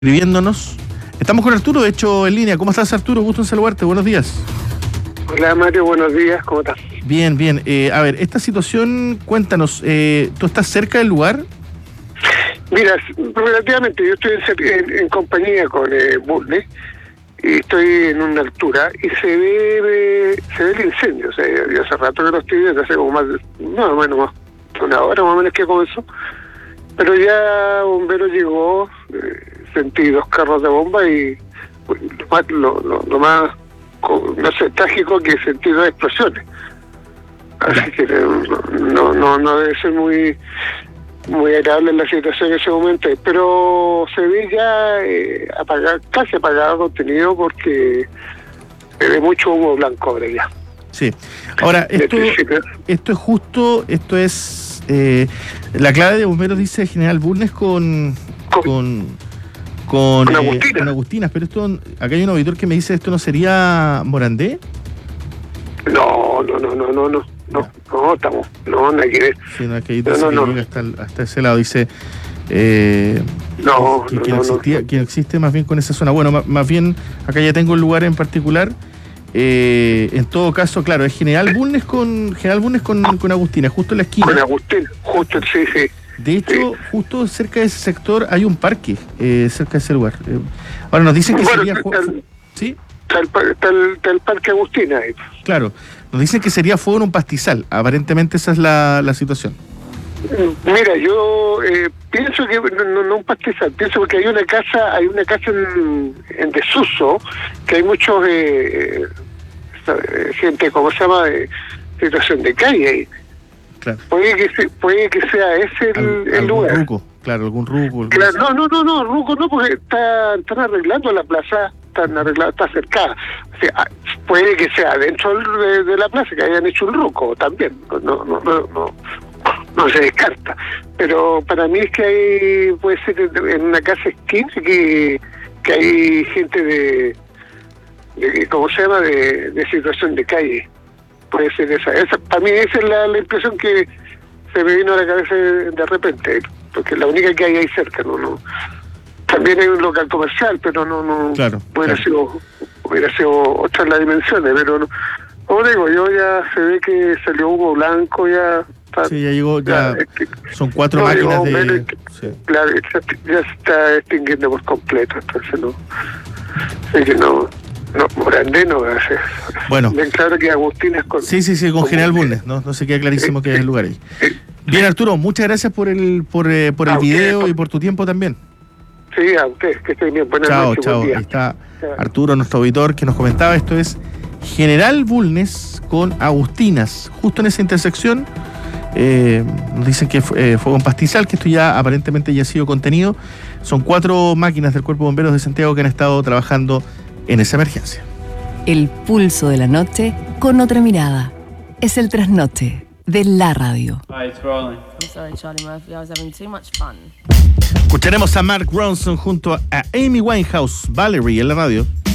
escribiéndonos. Estamos con Arturo, de hecho, en línea. ¿Cómo estás, Arturo? Gusto en saludarte. Buenos días. Hola, Mario. Buenos días. ¿Cómo estás? Bien, bien. A ver, esta situación, cuéntanos. ¿Tú estás cerca del lugar? Mira, relativamente, yo estoy en compañía con Bulnes y estoy en una altura y se ve el incendio. O sea, ya hace rato que lo estoy viendo, hace como más de una hora más o menos que comenzó. Pero ya bombero llegó, sentí 2 carros de bomba y lo más, no sé, trágico que sentí 2 explosiones. Así que no debe ser muy agradable la situación en ese momento, pero se ve ya casi apagado contenido porque se ve mucho humo blanco ahora ya. Sí. Ahora, esto es la clave de bomberos, dice General Bulnes con Agustinas, pero esto, acá hay un auditor que me dice, ¿esto no sería Morandé? No, nada que ver. Sí, no, que llega hasta ese lado, dice que no existe más bien con esa zona. Bueno, más bien, acá ya tengo el lugar en particular. En todo caso, claro, es General Bulnes con Agustinas, justo en la esquina. Con Agustinas, justo, sí. De hecho, justo cerca de ese sector hay un parque, cerca de ese lugar. Ahora nos dicen que sería... ¿Sí? Está el parque Agustina ahí. Claro, nos dicen que sería fuego en un pastizal. Aparentemente esa es la situación. Mira, yo pienso que no un pastizal, pienso porque hay una casa en desuso, que hay muchos gente, ¿cómo se llama?, de situación de calle ahí. Claro. Puede que sea ese el lugar. Ruco, claro, algún ruco. Claro, no, ruco no, porque están arreglando la plaza, está cercada. O sea, puede que sea dentro de la plaza que hayan hecho un ruco también. No se descarta, pero para mí es que puede ser en una casa esquina que hay gente de ¿cómo se llama?, de situación de calle. Puede ser esa para mí esa es la impresión que se me vino a la cabeza de repente, porque es la única que hay ahí cerca. No también hay un local comercial, pero no claro, hubiera sido otra las dimensiones, pero no. Como digo, yo ya se ve que salió humo blanco ya. Sí, ya llegó, son 4 máquinas de... Sí. Claro, ya se está extinguiendo por completo, entonces no, Morandé no va a ser. Bueno. Bien claro que Agustinas con... Sí, con General Bulnes, no se queda clarísimo que es el lugar ahí. Bien, Arturo, muchas gracias por el video y por tu tiempo también. Sí, a ustedes, que estén bien. Buenas noches. Chao. Ahí está Arturo, nuestro auditor, que nos comentaba, esto es General Bulnes con Agustinas, justo en esa intersección. Nos dicen que fuego en pastizal, que esto ya aparentemente ya ha sido contenido. Son 4 máquinas del Cuerpo de Bomberos de Santiago que han estado trabajando en esa emergencia. El pulso de la noche con otra mirada. Es el trasnoche de la radio. It's rolling. I'm sorry, Charlie Murphy. I was having too much fun. Escucharemos a Mark Ronson junto a Amy Winehouse, Valerie, en la radio.